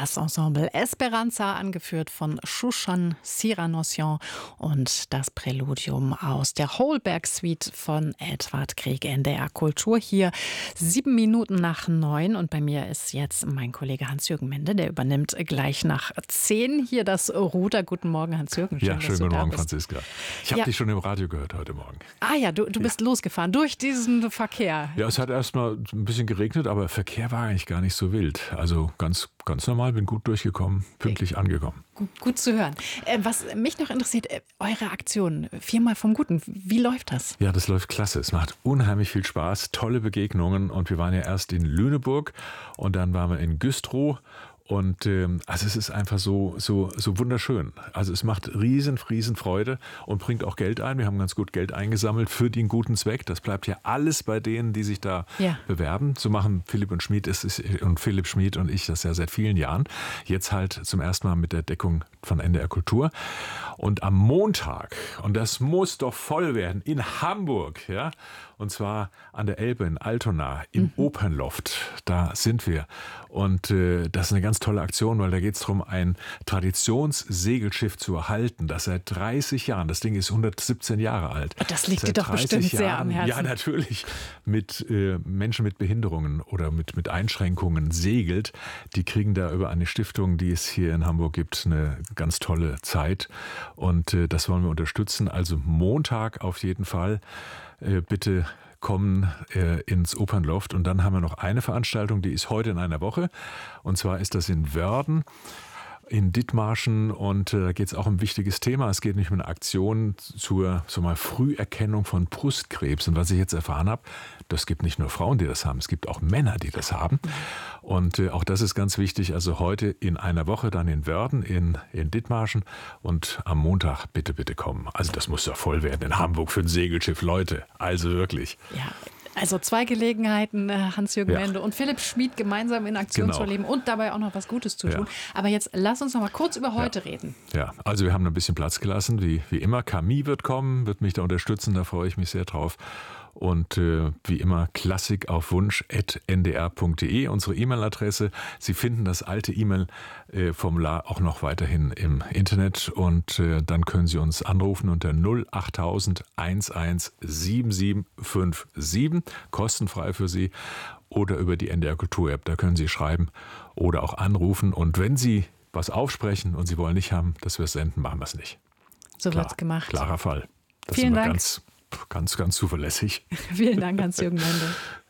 Das Ensemble Esperanza, angeführt von Shushan Siranossian, und das Präludium aus der Holberg-Suite von Edvard Grieg, NDR Kultur. Hier 7:07 und bei mir ist jetzt mein Kollege Hans-Jürgen Mende, der übernimmt gleich nach 10 hier das Ruder. Guten Morgen, Hans-Jürgen. Schön, schönen guten Morgen, Franziska. Ich habe dich schon im Radio gehört heute Morgen. Ah ja, du bist losgefahren durch diesen Verkehr. Ja, es hat erstmal ein bisschen geregnet, aber Verkehr war eigentlich gar nicht so wild. Also ganz normal, bin gut durchgekommen, pünktlich angekommen. Gut zu hören. Was mich noch interessiert, eure Aktion, 4 vom Guten, wie läuft das? Ja, das läuft klasse. Es macht unheimlich viel Spaß, tolle Begegnungen. Und wir waren ja erst in Lüneburg und dann waren wir in Güstrow. Und also es ist einfach so wunderschön. Also es macht riesen Freude und bringt auch Geld ein. Wir haben ganz gut Geld eingesammelt für den guten Zweck. Das bleibt ja alles bei denen, die sich da bewerben. So machen Philipp Schmid und ich das ja seit vielen Jahren. Jetzt halt zum ersten Mal mit der Deckung von NDR Kultur. Und am Montag, und das muss doch voll werden, in Hamburg, ja, und zwar an der Elbe in Altona im Opernloft. Da sind wir. Und das ist eine ganz tolle Aktion, weil da geht es darum, ein Traditionssegelschiff zu erhalten, das seit 30 Jahren, das Ding ist 117 Jahre alt. Das liegt dir doch bestimmt sehr am Herzen. Ja, natürlich. Mit Menschen mit Behinderungen oder mit Einschränkungen segelt. Die kriegen da über eine Stiftung, die es hier in Hamburg gibt, eine ganz tolle Zeit. Und das wollen wir unterstützen. Also Montag auf jeden Fall. Bitte kommen ins Opernloft. Und dann haben wir noch eine Veranstaltung, die ist heute in einer Woche. Und zwar ist das in Wörden, in Dithmarschen, und da geht es auch um ein wichtiges Thema. Es geht nicht um eine Aktion zur Früherkennung von Brustkrebs. Und was ich jetzt erfahren habe, das gibt nicht nur Frauen, die das haben, es gibt auch Männer, die das haben. Und auch das ist ganz wichtig. Also heute in einer Woche dann in Wörden, in Dithmarschen, und am Montag bitte kommen. Also das muss ja voll werden in Hamburg für ein Segelschiff, Leute. Also wirklich. Ja. Also 2 Gelegenheiten, Hans-Jürgen Mende und Philipp Schmid gemeinsam in Aktion zu erleben und dabei auch noch was Gutes zu tun. Aber jetzt lass uns noch mal kurz über heute reden. Ja, also wir haben ein bisschen Platz gelassen, wie immer. Camille wird kommen, wird mich da unterstützen, da freue ich mich sehr drauf. Und wie immer klassik-auf-wunsch@ndr.de, unsere E-Mail-Adresse. Sie finden das alte E-Mail-Formular auch noch weiterhin im Internet, und dann können Sie uns anrufen unter 08000 11 7757, kostenfrei für Sie, oder über die NDR Kultur-App, da können Sie schreiben oder auch anrufen. Und wenn Sie was aufsprechen und Sie wollen nicht haben, dass wir es senden, machen wir es nicht. So wird's gemacht. Klarer Fall. Das Vielen sind wir Dank. ganz zuverlässig. Vielen Dank, Hans-Jürgen Mende.